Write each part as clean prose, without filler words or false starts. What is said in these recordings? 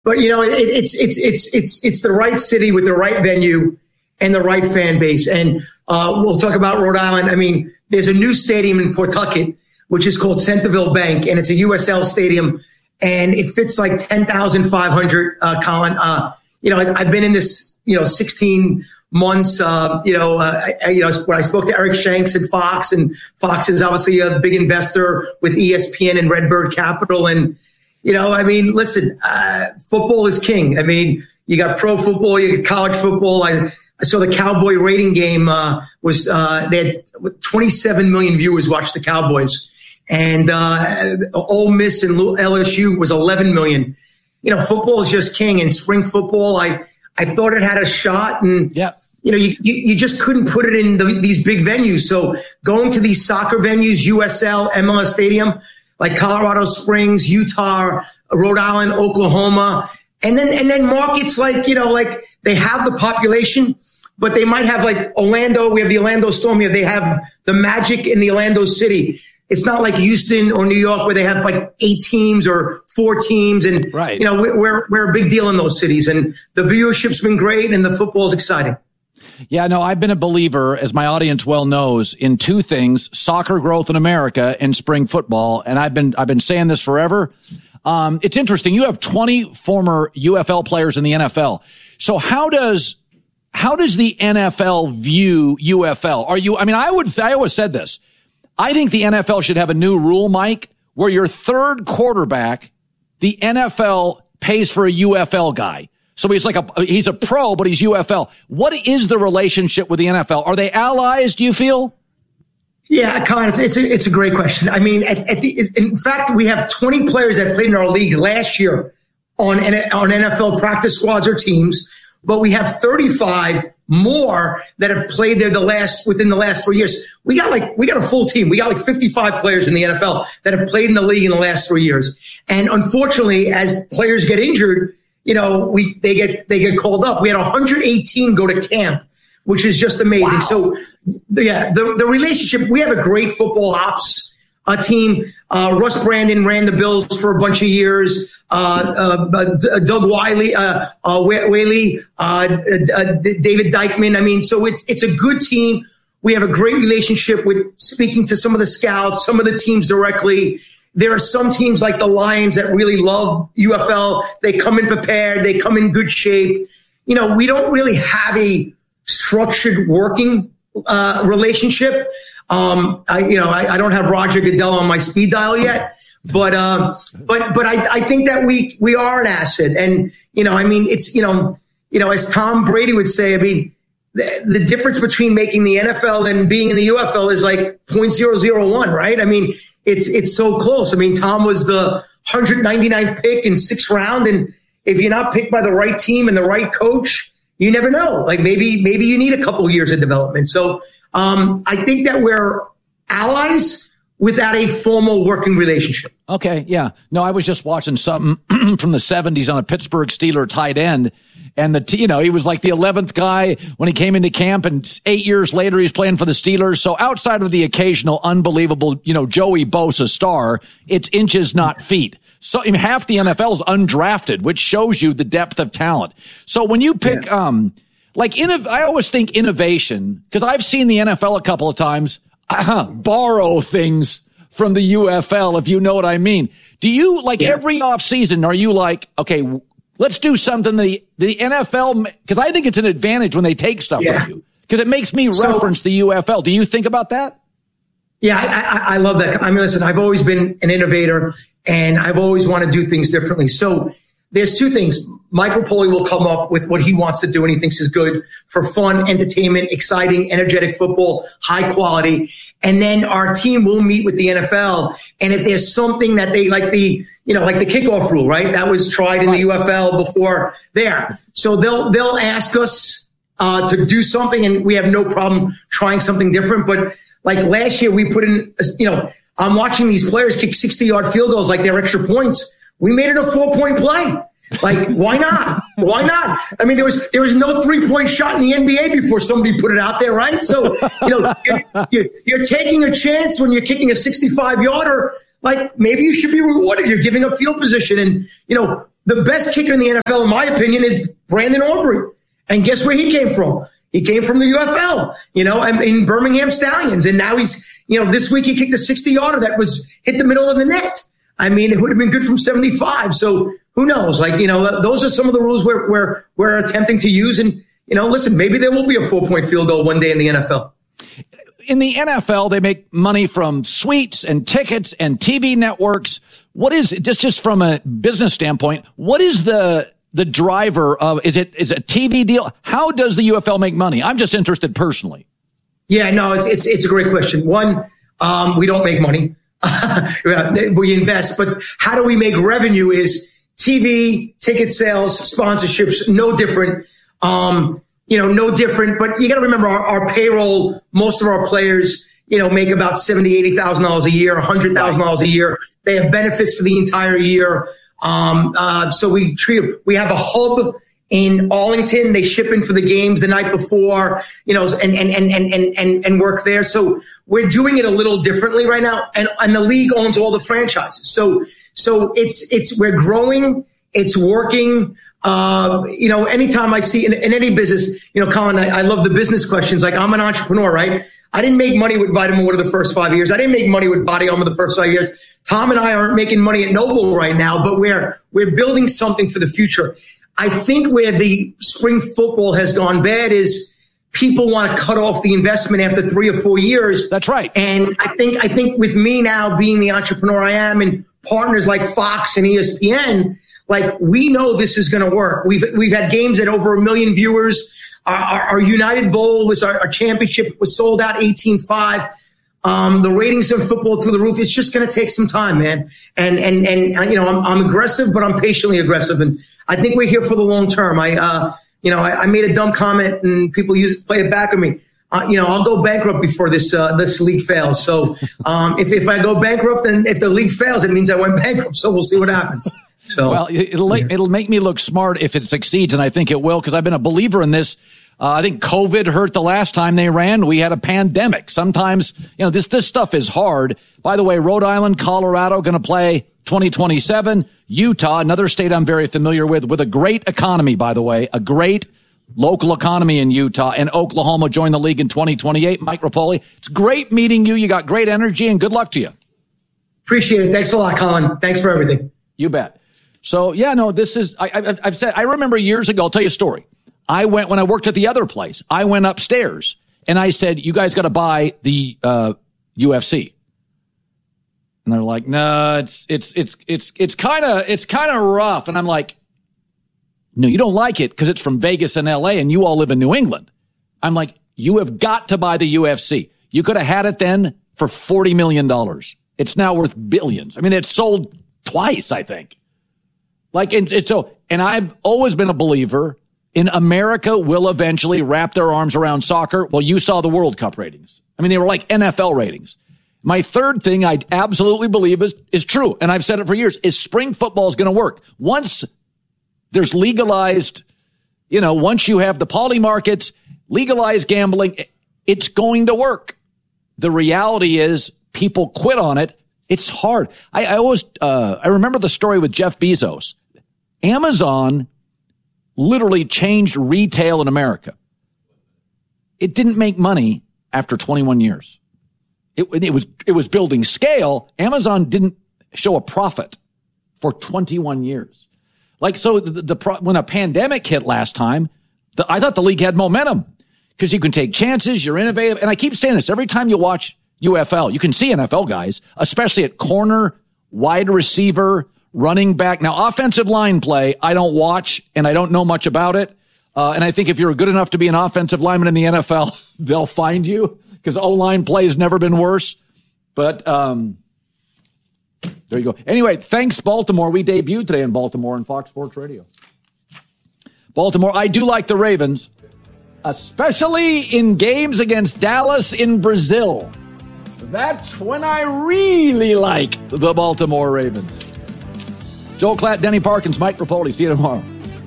But it's the right city with the right venue and the right fan base. And we'll talk about Rhode Island. I mean, there's a new stadium in Pawtucket, which is called Centerville Bank, and it's a USL stadium, and it fits like 10,500. Colin, I've been in this, 16 months. When I spoke to Eric Shanks at Fox, and Fox is obviously a big investor with ESPN and Redbird Capital, and listen, football is king. I mean, you got pro football, you got college football. I saw the Cowboy rating game they had 27 million viewers watch the Cowboys, and Ole Miss and LSU was 11 million. Football is just king, and spring football, I thought it had a shot, and you just couldn't put it in these big venues. So going to these soccer venues, USL, MLS Stadium, like Colorado Springs, Utah, Rhode Island, Oklahoma, and then markets like they have the population, but they might have like Orlando. We have the Orlando Storm here. They have the Magic in the Orlando City. It's not like Houston or New York where they have like 8 teams or 4 teams. And, right. We're a big deal in those cities. And the viewership's been great and the football is exciting. Yeah, no, I've been a believer, as my audience well knows, in 2 things: soccer growth in America and spring football. And I've been saying this forever. It's interesting. You have 20 former UFL players in the NFL. So how does the NFL view UFL? I always said this. I think the NFL should have a new rule, Mike, where your third quarterback, the NFL pays for a UFL guy. So he's a pro, but he's UFL. What is the relationship with the NFL? Are they allies, do you feel? Yeah, Colin, it's a great question. I mean, in fact, we have 20 players that played in our league last year on NFL practice squads or teams, but we have 35 more that have played there within the last 3 years. We got a full team. We got like 55 players in the NFL that have played in the league in the last 3 years. And unfortunately, as players get injured, they get called up. We had 118 go to camp, which is just amazing. Wow. So the relationship, we have a great football ops team. Russ Brandon ran the Bills for a bunch of years. Doug Whaley, David Dykman. I mean, so it's a good team. We have a great relationship with speaking to some of the scouts, some of the teams directly. There are some teams like the Lions that really love UFL. They come in prepared. They come in good shape. We don't really have a structured working relationship. I don't have Roger Goodell on my speed dial yet, but I think that we are an asset. And, as Tom Brady would say, I mean, the difference between making the NFL and being in the UFL is like 0.001, right? I mean, it's so close. I mean, Tom was the 199th pick in 6th round. And if you're not picked by the right team and the right coach, you never know. Like maybe you need a couple of years of development. So I think that we're allies without a formal working relationship. Okay, yeah. No, I was just watching something from the 70s on a Pittsburgh Steeler tight end. And he was like the 11th guy when he came into camp, and 8 years later he's playing for the Steelers. So outside of the occasional unbelievable, Joey Bosa star, it's inches, not feet. So half the NFL is undrafted, which shows you the depth of talent. So when you pick, I always think innovation, because I've seen the NFL a couple of times borrow things from the UFL, if you know what I mean. Do you, every offseason, are you like, okay, let's do something the NFL, because I think it's an advantage when they take stuff from you, because it makes me reference the UFL. Do you think about that? Yeah, I love that. I mean, listen, I've always been an innovator, and I've always wanted to do things differently. So there's 2 things. Mike Rapoli will come up with what he wants to do and he thinks is good for fun, entertainment, exciting, energetic football, high quality. And then our team will meet with the NFL. And if there's something that they like the kickoff rule, right? That was tried in the UFL before there. So they'll ask us to do something, and we have no problem trying something different. But like last year, we put in, I'm watching these players kick 60-yard field goals like they're extra points. We made it a 4-point play. Like, why not? Why not? I mean, there was no 3-point shot in the NBA before somebody put it out there, right? So, you're taking a chance when you're kicking a 65-yarder. Like, maybe you should be rewarded. You're giving up field position. And, the best kicker in the NFL, in my opinion, is Brandon Aubrey. And guess where he came from? He came from the UFL, in Birmingham Stallions. And now he's, this week he kicked a 60-yarder that was hit the middle of the net. I mean, it would have been good from 75. So who knows? Those are some of the rules we're attempting to use. And, listen, maybe there will be a 4-point field goal one day in the NFL. In the NFL, they make money from suites and tickets and TV networks. What is just from a business standpoint? What is the driver of? Is it a TV deal? How does the UFL make money? I'm just interested personally. Yeah, no, it's a great question. One, we don't make money. We invest, but how do we make revenue? Is TV, ticket sales, sponsorships, no different. No different, but you got to remember our payroll, most of our players, make about $70,000, $80,000 a year, $100,000 a year. They have benefits for the entire year. So we have a hub in Arlington. They ship in for the games the night before, and work there. So we're doing it a little differently right now. And the league owns all the franchises. So we're growing. It's working. Anytime I see in any business, Colin, I love the business questions. Like, I'm an entrepreneur, right? I didn't make money with Vitamin Water the first 5 years. I didn't make money with Body Armor the first 5 years. Tom and I aren't making money at Noble right now, but we're building something for the future. I think where the spring football has gone bad is people want to cut off the investment after 3 or 4 years. That's right. And I think with me now being the entrepreneur I am and partners like Fox and ESPN, we know this is going to work. We've had games at over 1 million viewers. Our United Bowl was our championship. It was sold out 18-5. The ratings in football through the roof. It's just going to take some time, man. And I'm aggressive, but I'm patiently aggressive. And I think we're here for the long term. I made a dumb comment and people play it back at me. I'll go bankrupt before this league fails. So if I go bankrupt, then if the league fails, it means I went bankrupt. So we'll see what happens. So, well, it'll make me look smart if it succeeds, and I think it will, because I've been a believer in this. I think COVID hurt the last time they ran. We had a pandemic. Sometimes, this stuff is hard. By the way, Rhode Island, Colorado going to play 2027. Utah, another state I'm very familiar with a great economy, by the way, a great local economy in Utah, and Oklahoma joined the league in 2028. Mike Rapoli, it's great meeting you. You got great energy, and good luck to you. Appreciate it. Thanks a lot, Colin. Thanks for everything. You bet. So, this is, I've said, I remember years ago, I'll tell you a story. When I worked at the other place, I went upstairs and I said, you guys got to buy the UFC. And they're like, no, it's kind of rough. And I'm like, no, you don't like it because it's from Vegas and LA and you all live in New England. I'm like, you have got to buy the UFC. You could have had it then for $40 million. It's now worth billions. I mean, it's sold twice, I think. And I've always been a believer in America will eventually wrap their arms around soccer. Well, you saw the World Cup ratings. I mean, they were like NFL ratings. My third thing I absolutely believe is true, and I've said it for years, is spring football is going to work. Once there's legalized, once you have the poly markets, legalized gambling, it's going to work. The reality is people quit on it. It's hard. I remember the story with Jeff Bezos. Amazon literally changed retail in America. It didn't make money after 21 years. It was building scale. Amazon didn't show a profit for 21 years. When a pandemic hit last time, I thought the league had momentum because you can take chances, you're innovative. And I keep saying this every time you watch UFL, you can see NFL guys, especially at corner, wide receiver, running back. Now, offensive line play, I don't watch and I don't know much about it. And I think if you're good enough to be an offensive lineman in the NFL, they'll find you because O-line play has never been worse. But there you go. Anyway, thanks, Baltimore. We debuted today in Baltimore on Fox Sports Radio. Baltimore, I do like the Ravens, especially in games against Dallas in Brazil. That's when I really like the Baltimore Ravens. Joel Klatt, Denny Parkins, Mike Rapoli. See you tomorrow.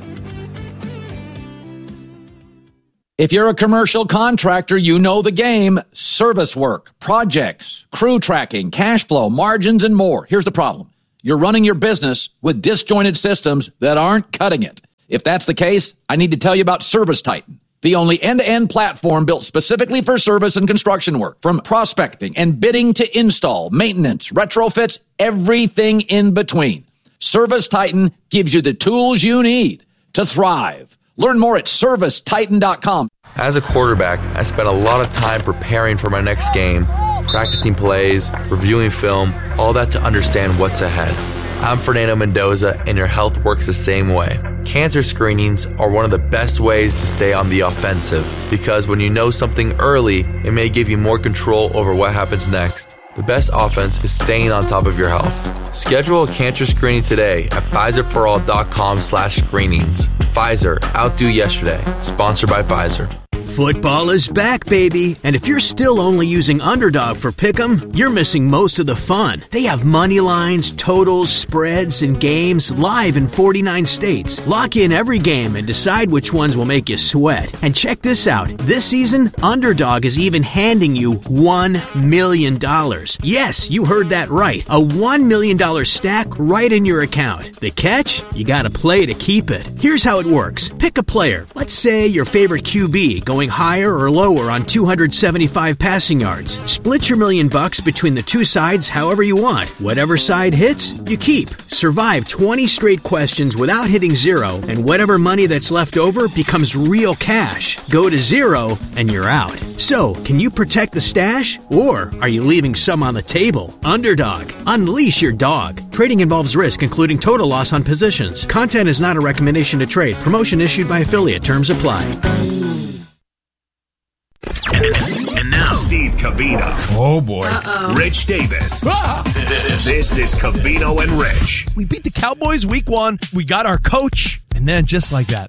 If you're a commercial contractor, you know the game. Service work, projects, crew tracking, cash flow, margins, and more. Here's the problem. You're running your business with disjointed systems that aren't cutting it. If that's the case, I need to tell you about ServiceTitan, the only end-to-end platform built specifically for service and construction work. From prospecting and bidding to install, maintenance, retrofits, everything in between. ServiceTitan gives you the tools you need to thrive. Learn more at ServiceTitan.com. As a quarterback, I spent a lot of time preparing for my next game, practicing plays, reviewing film, all that to understand what's ahead. I'm Fernando Mendoza, and your health works the same way. Cancer screenings are one of the best ways to stay on the offensive, because when you know something early, it may give you more control over what happens next. The best offense is staying on top of your health. Schedule a cancer screening today at PfizerForAll.com/screenings. Pfizer, outdo yesterday. Sponsored by Pfizer. Football is back, baby. And if you're still only using Underdog for Pick'em, you're missing most of the fun. They have money lines, totals, spreads, and games live in 49 states. Lock in every game and decide which ones will make you sweat. And check this out. This season, Underdog is even handing you $1 million. Yes, you heard that right. A $1 million stack right in your account. The catch? You gotta play to keep it. Here's how it works. Pick a player. Let's say your favorite QB going higher or lower on 275 passing yards. Split your $1 million between the two sides however you want. Whatever side hits, you keep. Survive 20 straight questions without hitting zero, and whatever money that's left over becomes real cash. Go to zero, and you're out. So, can you protect the stash, or are you leaving some on the table? Underdog. Unleash your dog. Trading involves risk, including total loss on positions. Content is not a recommendation to trade. Promotion issued by affiliate. Terms apply. And now, Steve Covino. Oh, boy. Rich Davis. This is Covino and Rich. We beat the Cowboys week 1. We got our coach. And then just like that,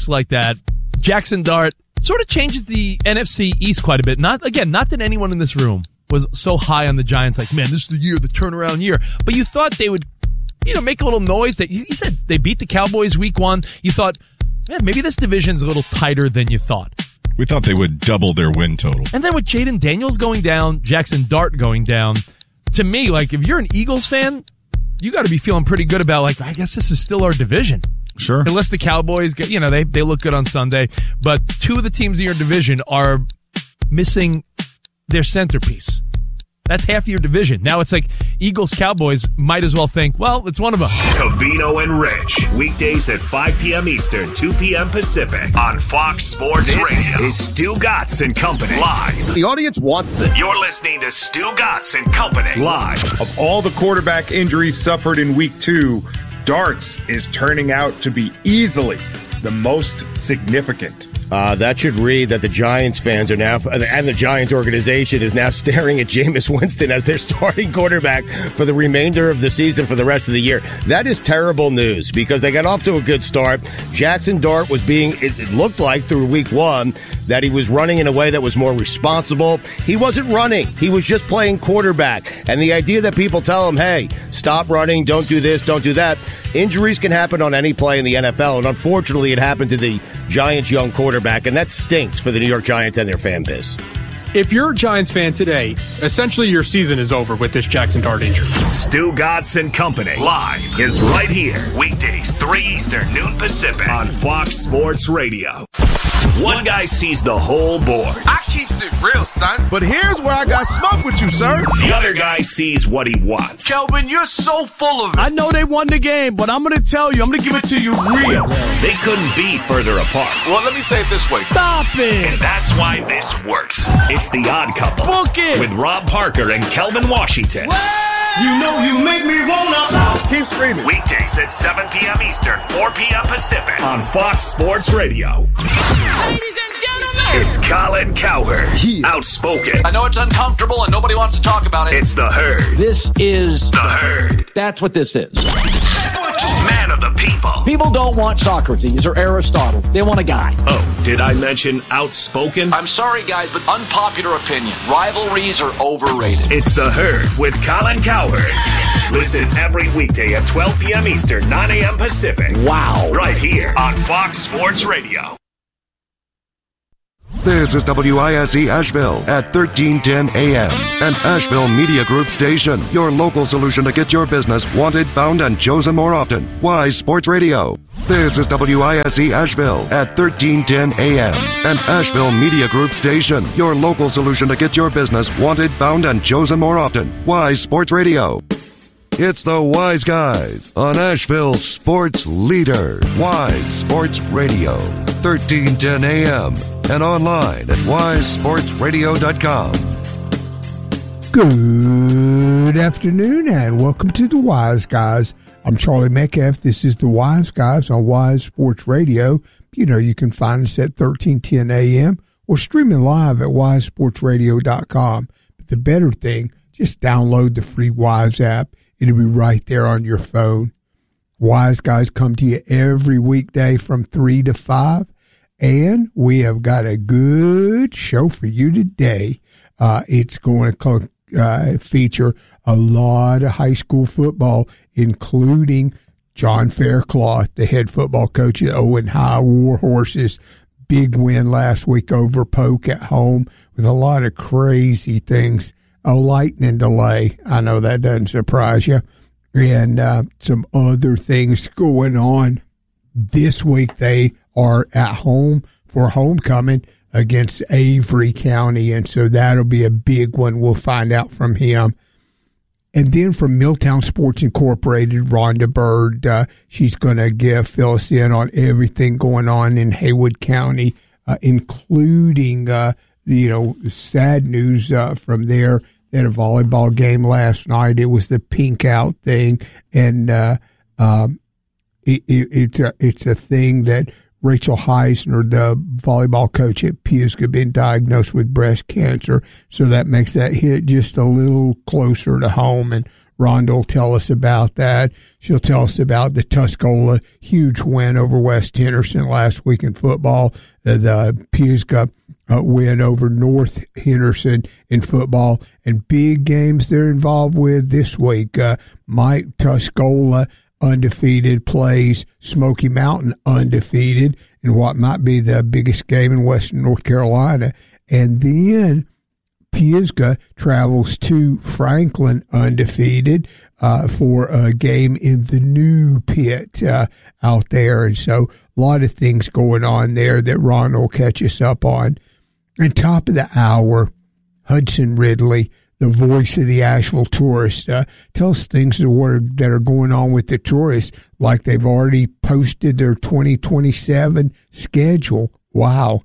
Jackson Dart sort of changes the NFC East quite a bit. Not that anyone in this room was so high on the Giants, like, man, this is the year, the turnaround year. But you thought they would, make a little noise. That you said they beat the Cowboys week 1. You thought, man, maybe this division's a little tighter than you thought. We thought they would double their win total. And then with Jaden Daniels going down, Jackson Dart going down, to me, like, if you're an Eagles fan, you got to be feeling pretty good about, like, I guess this is still our division. Sure. Unless the Cowboys get, they look good on Sunday. But two of the teams in your division are missing their centerpiece. That's half your division. Now it's like Eagles-Cowboys might as well think, well, it's one of us. Covino and Rich. Weekdays at 5 p.m. Eastern, 2 p.m. Pacific. On Fox Sports Radio. This is Stu Gatz and Company. Live. The audience wants this. You're listening to Stu Gatz and Company. Live. Of all the quarterback injuries suffered in week 2, Darts is turning out to be easily the most significant. That should read that the Giants fans are now, and the Giants organization is now staring at Jameis Winston as their starting quarterback for the remainder of the season for the rest of the year. That is terrible news because they got off to a good start. Jackson Dart was it looked like through week 1 that he was running in a way that was more responsible. He wasn't running. He was just playing quarterback. And the idea that people tell him, hey, stop running, don't do this, don't do that. Injuries can happen on any play in the NFL, and unfortunately it happened to the Giants' young quarterback, and that stinks for the New York Giants and their fan base. If you're a Giants fan today, essentially your season is over with this Jackson Dart injury. Stu Gatz and Company live is right here. Weekdays, 3 Eastern, noon Pacific on Fox Sports Radio. One guy sees the whole board. I keeps it real, son. But here's where I got smoke with you, sir. The other guy sees what he wants. Kelvin, you're so full of it. I know they won the game, but I'm going to tell you, I'm going to give it to you real. They couldn't be further apart. Well, let me say it this way. Stop it. And that's why this works. It's The Odd Couple. Book it. With Rob Parker and Kelvin Washington. You know you make me wanna. Keep screaming. Weekdays at 7 p.m. Eastern, 4 p.m. Pacific on Fox Sports Radio. Ladies and gentlemen, it's Colin Cowherd. Outspoken. I know it's uncomfortable and nobody wants to talk about it. It's The Herd. This is The Herd. That's what this is. Man of the people. People don't want Socrates or Aristotle. They want a guy. Oh, did I mention outspoken? I'm sorry, guys, but unpopular opinion. Rivalries are overrated. It's The Herd with Colin Cowherd. Listen every weekday at 12 p.m. Eastern, 9 a.m. Pacific. Wow. Right here on Fox Sports Radio. This is WISE Asheville at 1310 AM, an Asheville Media Group station. Your local solution to get your business wanted, found, and chosen more often. Wise Sports Radio. This is WISE Asheville at 1310 AM, an Asheville Media Group station. Your local solution to get your business wanted, found, and chosen more often. Wise Sports Radio. It's the Wise Guys on Asheville's sports leader. Wise Sports Radio, 1310 AM, and online at wisesportsradio.com. Good afternoon and welcome to the Wise Guys. I'm Charlie Metcalf. This is the Wise Guys on Wise Sports Radio. You know, you can find us at 1310 AM or streaming live at wisesportsradio.com. But the better thing, just download the free Wise app. It'll be right there on your phone. Wise Guys come to you every weekday from 3 to 5. And we have got a good show for you today. It's going to feature a lot of high school football, including John Faircloth, the head football coach at Owen High Warhorses. Big win last week over Polk at home with a lot of crazy things. A lightning delay. I know that doesn't surprise you. And some other things going on. This week they are at home for homecoming against Avery County, and so that'll be a big one. We'll find out from him. And then from Milltown Sports Incorporated, Rhonda Bird, she's going to fill us in on everything going on in Haywood County, including sad news from there. They had a volleyball game last night. It was the pink out thing, and it's a thing that Rachel Heisner, the volleyball coach at Pisgah, been diagnosed with breast cancer, so that makes that hit just a little closer to home, and Rhonda will tell us about that. She'll tell us about the Tuscola huge win over West Henderson last week in football, the Pisgah win over North Henderson in football, and big games they're involved with this week. Mike Tuscola, undefeated, plays Smoky Mountain undefeated in what might be the biggest game in Western North Carolina. And then Pisgah travels to Franklin undefeated for a game in the new pit out there. And so a lot of things going on there that Ron will catch us up on. And top of the hour, Hudson Ridley, the voice of the Asheville tourists, tell us things that are going on with the tourists, like they've already posted their 2027 schedule. Wow.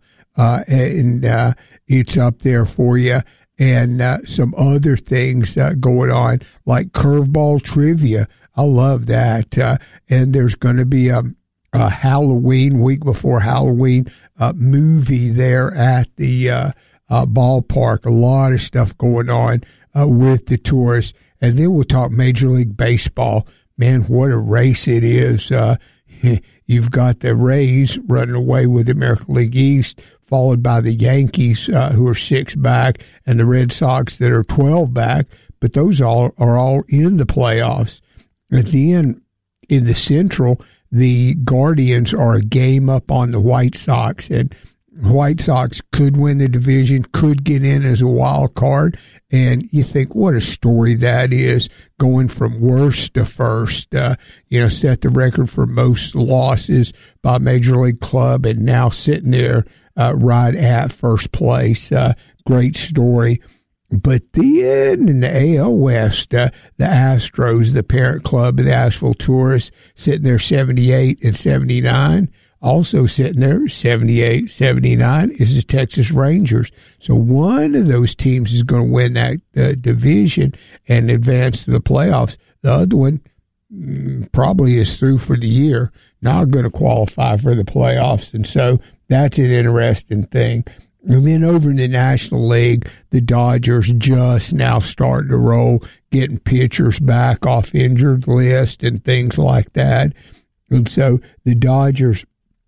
And it's up there for you. And some other things going on, like curveball trivia. I love that. And there's going to be a Halloween, week before Halloween, movie there at the ballpark. A lot of stuff going on with the tourists. And then we'll talk Major League Baseball. Man, what a race it is. You've got the Rays running away with the American League East, followed by the Yankees, who are 6 back, and the Red Sox that are 12 back. But those are all in the playoffs. At the end, in the Central, the Guardians are a game up on the White Sox, and White Sox could win the division, could get in as a wild card, and you think, what a story that is, going from worst to first, set the record for most losses by a major league club, and now sitting there right at first place. Great story. But then in the AL West, the Astros, the parent club of the Asheville Tourists, sitting there 78 and 79. Also sitting there 78, 79 is the Texas Rangers. So one of those teams is going to win that division and advance to the playoffs. The other one probably is through for the year, not going to qualify for the playoffs. And so that's an interesting thing. And then over in the National League, the Dodgers just now starting to roll, getting pitchers back off injured list and things like that. And so the Dodgers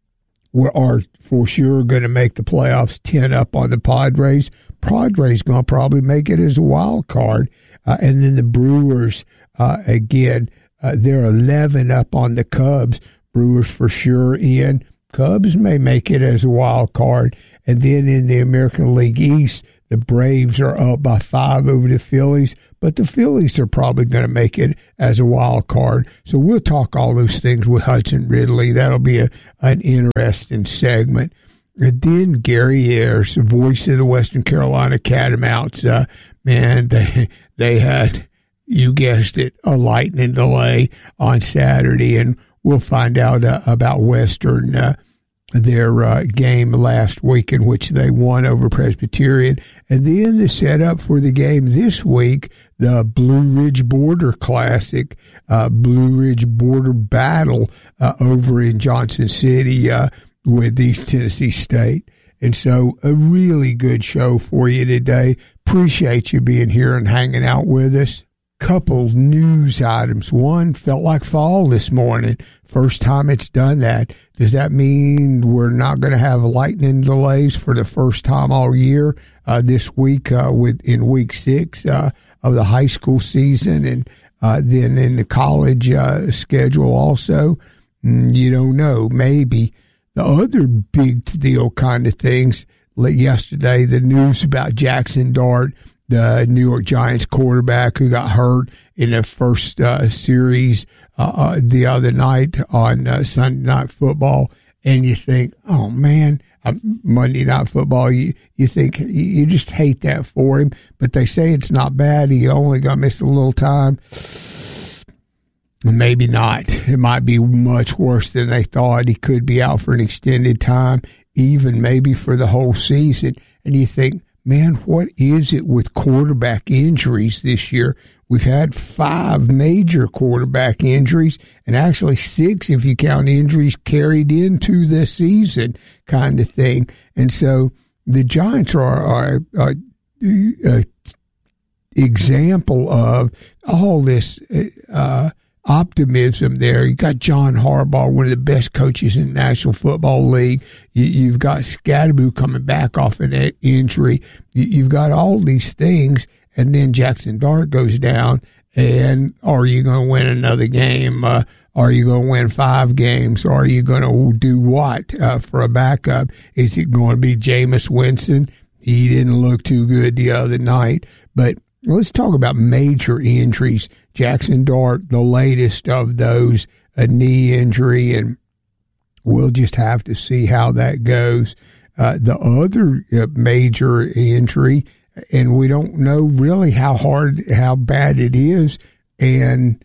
are for sure going to make the playoffs, 10 up on the Padres. Padres going to probably make it as a wild card. And then the Brewers, again, they're 11 up on the Cubs. Brewers for sure in. Cubs may make it as a wild card. And then in the American League East, the Braves are up by 5 over the Phillies, but the Phillies are probably going to make it as a wild card. So we'll talk all those things with Hudson Ridley. That'll be an interesting segment. And then Gary Ayers, the voice of the Western Carolina Catamounts, man, they had, you guessed it, a lightning delay on Saturday, and we'll find out about Western, their game last week in which they won over Presbyterian. And then the setup for the game this week, the Blue Ridge Border Classic, Blue Ridge Border Battle over in Johnson City with East Tennessee State. And so a really good show for you today. Appreciate you being here and hanging out with us. Couple news items. One, felt like fall this morning. First time it's done that. Does that mean we're not going to have lightning delays for the first time all year this week in week 6 of the high school season, and then in the college schedule also? You don't know. Maybe. The other big deal kind of things, like yesterday, the news about Jackson Dart, the New York Giants quarterback who got hurt in the first series the other night on Sunday Night Football. And you think, oh, man, Monday Night Football, you think you just hate that for him. But they say it's not bad. He only got missed a little time. Maybe not. It might be much worse than they thought. He could be out for an extended time, even maybe for the whole season. And you think, man, what is it with quarterback injuries this year? We've had 5 major quarterback injuries, and actually 6 if you count injuries carried into the season kind of thing. And so the Giants are example of all this optimism there. You got John Harbaugh, one of the best coaches in the National Football League. You've got Scadaboo coming back off an injury. You've got all these things, and then Jackson Dart goes down, and are you going to win another game? Are you going to win 5 games? Are you going to do what for a backup? Is it going to be Jameis Winston? He didn't look too good the other night. But let's talk about major injuries. Jackson Dart, the latest of those, a knee injury, and we'll just have to see how that goes. The other major injury, and we don't know really how bad it is, and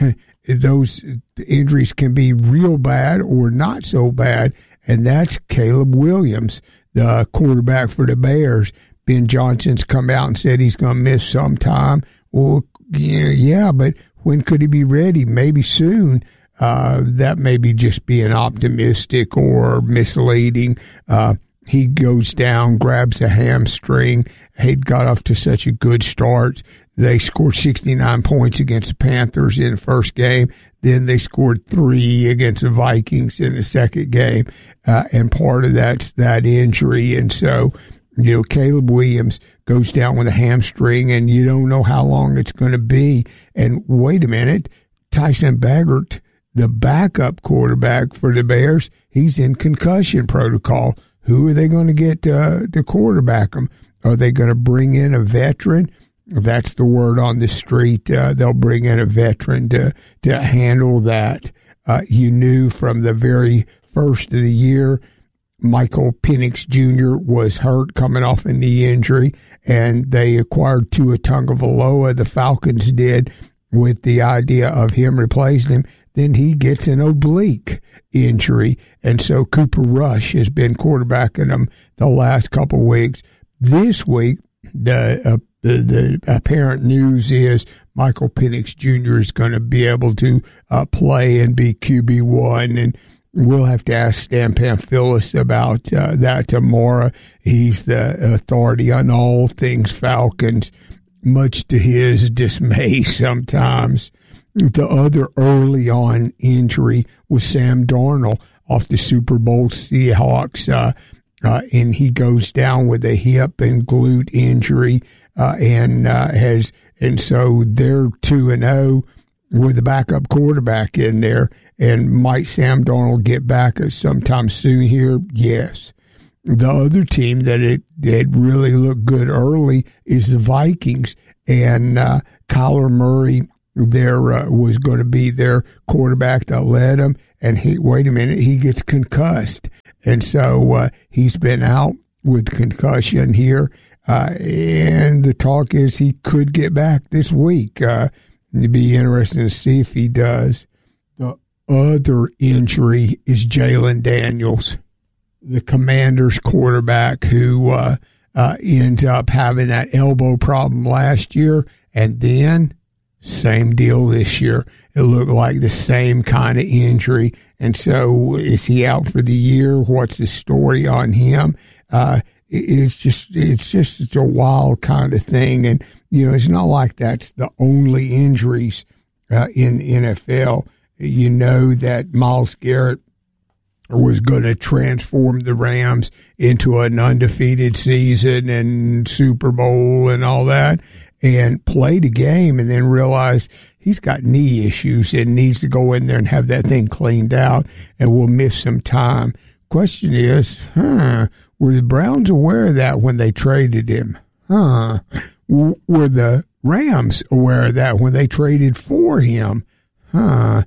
those injuries can be real bad or not so bad, and that's Caleb Williams, the quarterback for the Bears. Ben Johnson's come out and said he's going to miss some time. Well, yeah, but when could he be ready? Maybe soon. That may be just being optimistic or misleading. He goes down, grabs a hamstring. He'd got off to such a good start. They scored 69 points against the Panthers in the first game. Then they scored 3 against the Vikings in the second game. And part of that's that injury. And so, Caleb Williams goes down with a hamstring, and you don't know how long it's going to be. And wait a minute, Tyson Baggert, the backup quarterback for the Bears, he's in concussion protocol. Who are they going to get to quarterback him? Are they going to bring in a veteran? That's the word on the street. They'll bring in a veteran to handle that. You knew from the very first of the year, Michael Penix Jr. was hurt coming off a knee injury, and they acquired Tua Tagovailoa, the Falcons did, with the idea of him replacing him. Then he gets an oblique injury, and so Cooper Rush has been quarterbacking them the last couple of weeks. This week, the apparent news is Michael Penix Jr. is going to be able to play and be QB1, and we'll have to ask Stan Pamphilus about that tomorrow. He's the authority on all things Falcons, much to his dismay sometimes. The other early on injury was Sam Darnold off the Super Bowl Seahawks, and he goes down with a hip and glute injury, and so they're 2-0 with the backup quarterback in there. And might Sam Darnold get back sometime soon here? Yes. the other team that really looked good early is the Vikings, and Kyler Murray was going to be their quarterback that led him, and he gets concussed, and so he's been out with concussion here, and the talk is he could get back this week. It'd be interesting to see if he does. The other injury is Jalen Daniels, the Commanders quarterback, who ends up having that elbow problem last year, and then same deal this year. It looked like the same kind of injury. And so is he out for the year? What's the story on him? It's just a wild kind of thing. And, it's not like that's the only injuries in the NFL. You know that Myles Garrett was going to transform the Rams into an undefeated season and Super Bowl and all that, and played a game and then realized he's got knee issues and needs to go in there and have that thing cleaned out and will miss some time. Question is, were the Browns aware of that when they traded him? Were the Rams aware of that when they traded for him? And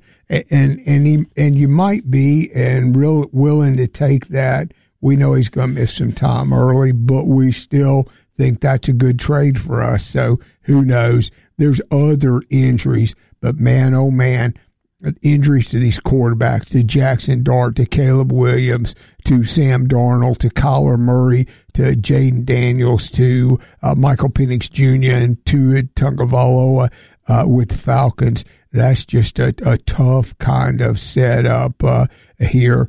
you might be and real willing to take that. We know he's going to miss some time early, but we still think that's a good trade for us. So who knows? There's other injuries, but man, oh man, injuries to these quarterbacks, to Jackson Dart, to Caleb Williams, to Sam Darnold, to Kyler Murray, to Jaden Daniels, to Michael Penix Jr. and Tua Tagovailoa with the Falcons. That's just a tough kind of setup here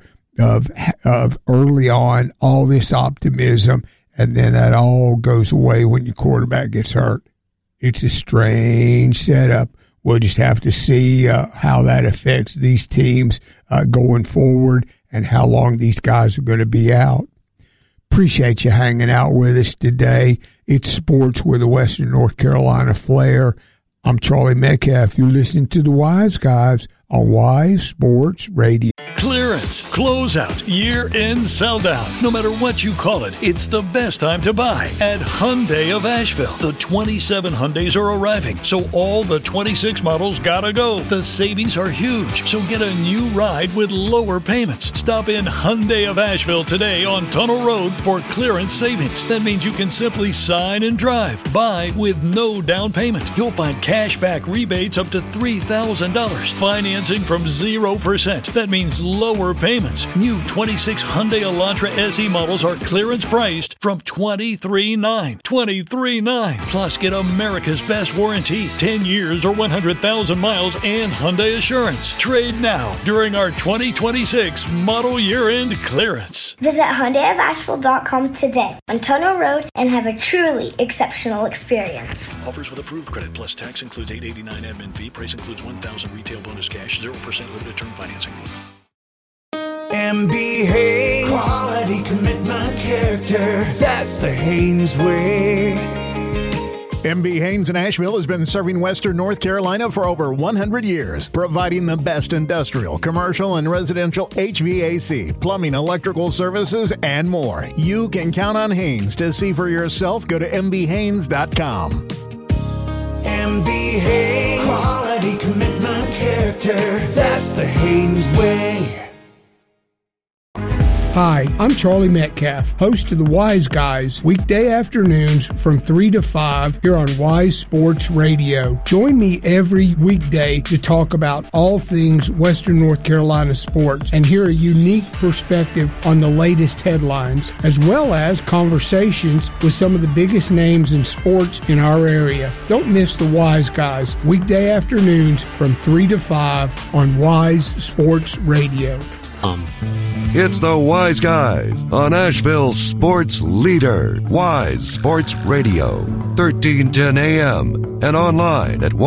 of early on, all this optimism, and then that all goes away when your quarterback gets hurt. It's a strange setup. We'll just have to see how that affects these teams going forward and how long these guys are going to be out. Appreciate you hanging out with us today. It's sports with a Western North Carolina flair. I'm Charlie Metcalf. You're listening to the Wise Guys on Wise Sports Radio. Clearance, closeout, year-end sell-down. No matter what you call it, it's the best time to buy at Hyundai of Asheville. The 27 Hyundais are arriving, so all the 26 models gotta go. The savings are huge, so get a new ride with lower payments. Stop in Hyundai of Asheville today on Tunnel Road for clearance savings. That means you can simply sign and drive. Buy with no down payment. You'll find cash back rebates up to $3,000. Financing from 0%. That means lower payments. New 26 Hyundai Elantra SE models are clearance priced from $23,900. $23,900. Plus, get America's best warranty, 10 years or 100,000 miles, and Hyundai Assurance. Trade now during our 2026 model year-end clearance. Visit HyundaiofAsheville.com today on Tunnel Road and have a truly exceptional experience. Offers with approved credit plus tax includes $889 admin fee. Price includes $1,000 retail bonus cash, 0% limited term financing. MB Haynes, quality, commitment, character. That's the Haynes way. MB Haynes in Asheville has been serving Western North Carolina for over 100 years, providing the best industrial, commercial, and residential HVAC, plumbing, electrical services, and more. You can count on Haynes to see for yourself. Go to mbhaynes.com. MB Haynes, quality, commitment, character. That's the Haynes way. Hi, I'm Charlie Metcalf, host of the Wise Guys, weekday afternoons from 3 to 5 here on Wise Sports Radio. Join me every weekday to talk about all things Western North Carolina sports and hear a unique perspective on the latest headlines, as well as conversations with some of the biggest names in sports in our area. Don't miss the Wise Guys, weekday afternoons from 3 to 5 on Wise Sports Radio. It's the Wise Guys on Asheville's sports leader, Wise Sports Radio, 1310 AM, and online at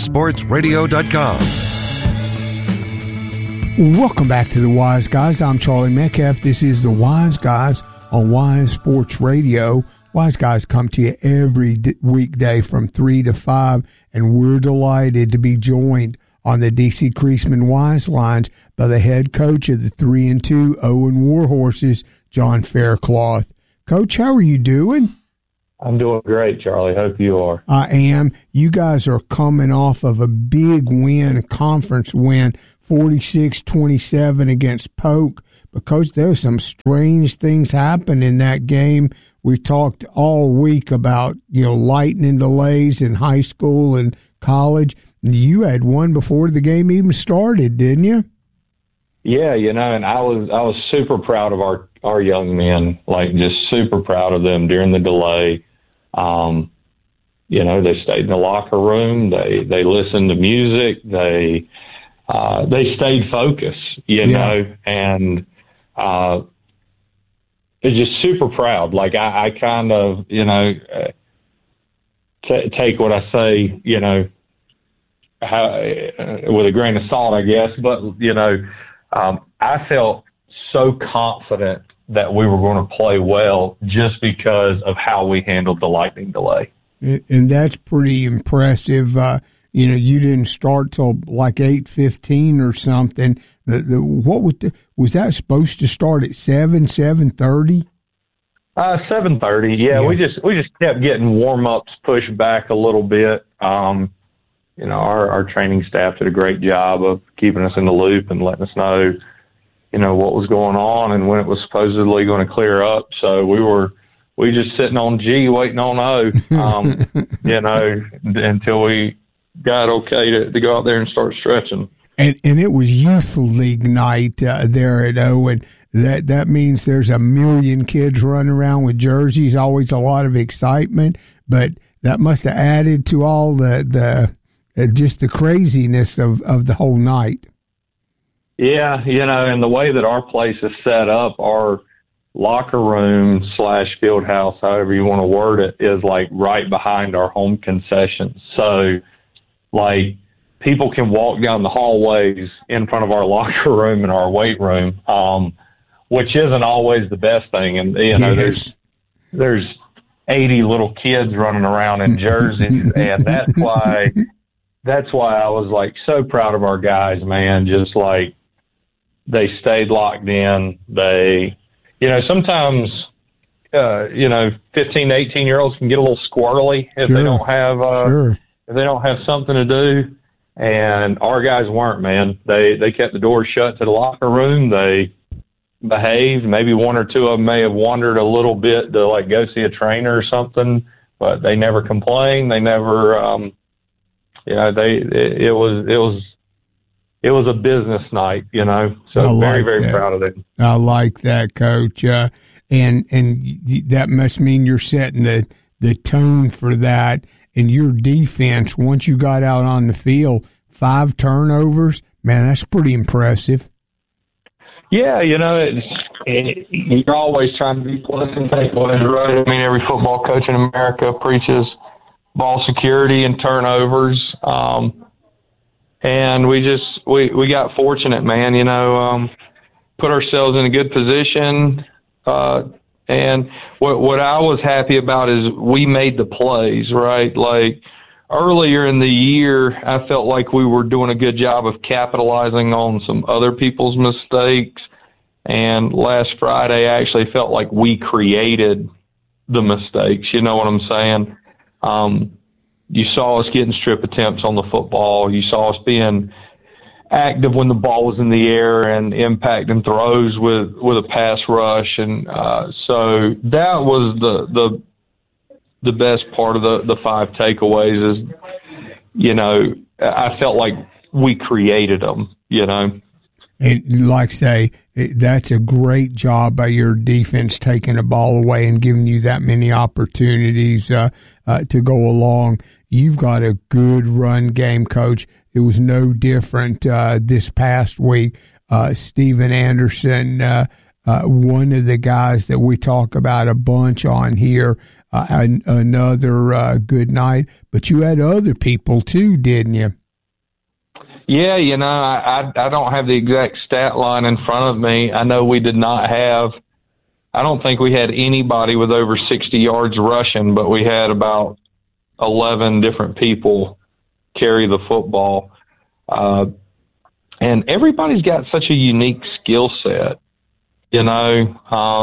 wisesportsradio.com. Welcome back to the Wise Guys. I'm Charlie Metcalf. This is the Wise Guys on Wise Sports Radio. Wise Guys come to you every weekday from 3 to 5, and we're delighted to be joined on the DC Creasman Wise Lines by the head coach of the 3-2 Owen Warhorses, John Faircloth. Coach, how are you doing? I'm doing great, Charlie. Hope you are. I am. You guys are coming off of a big win, a conference win, 46-27 against Polk. Because there's some strange things happen in that game. We talked all week about, lightning delays in high school and college. You had one before the game even started, didn't you? Yeah, and I was super proud of our young men, just super proud of them during the delay. They stayed in the locker room. They listened to music. They stayed focused, and it's just super proud. I kind of, take what I say, with a grain of salt, I guess. But, I felt so confident that we were going to play well just because of how we handled the lightning delay. And that's pretty impressive. You didn't start till 8:15 or something. Was that supposed to start at 7:30? 7:30. Yeah, we just kept getting warm-ups pushed back a little bit. Our training staff did a great job of keeping us in the loop and letting us know, what was going on and when it was supposedly going to clear up. So we just sitting on G waiting on O, until we got okay to go out there and start stretching. And it was Youth League night there at Owen. That means there's a million kids running around with jerseys, always a lot of excitement, but that must have added to all the just the craziness of the whole night. Yeah, and the way that our place is set up, our locker room / field house, however you want to word it, is right behind our home concessions. So people can walk down the hallways in front of our locker room and our weight room, which isn't always the best thing. And, there's 80 little kids running around in jerseys. And that's why I was so proud of our guys, man. Just they stayed locked in. They, sometimes, 15 to 18 year olds can get a little squirrely if they don't have, if they don't have something to do. And our guys weren't, man. They kept the door shut to the locker room. They behaved. Maybe one or two of them may have wandered a little bit to go see a trainer or something, but they never complained. They never, it was a business night, so very proud of them. I like that, Coach. And that must mean you're setting the tone for that. And your defense, once you got out on the field, 5 turnovers, man, that's pretty impressive. Yeah, you're always trying to be pleasant, take what is right. I mean, every football coach in America preaches ball security and turnovers. And we got fortunate, man, put ourselves in a good position. And what I was happy about is we made the plays, right? Earlier in the year, I felt like we were doing a good job of capitalizing on some other people's mistakes. And last Friday, I actually felt like we created the mistakes. You know what I'm saying? You saw us getting strip attempts on the football. You saw us being active when the ball was in the air and impacting throws with a pass rush. And so that was the best part of the 5 takeaways is, I felt like we created them, And say, that's a great job by your defense taking the ball away and giving you that many opportunities to go along. You've got a good run game, Coach. It was no different this past week. Steven Anderson, one of the guys that we talk about a bunch on here, another good night. But you had other people too, didn't you? Yeah, I don't have the exact stat line in front of me. I know we did not have – I don't think we had anybody with over 60 yards rushing, but we had about 11 different people carry the football. And everybody's got such a unique skill set, you know.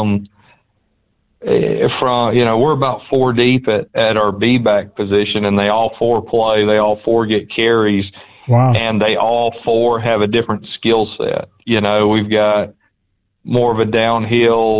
We're about 4 deep at our B-back position, and they all 4 play. They all 4 get carries. Wow. And they all 4 have a different skill set. You know, we've got more of a downhill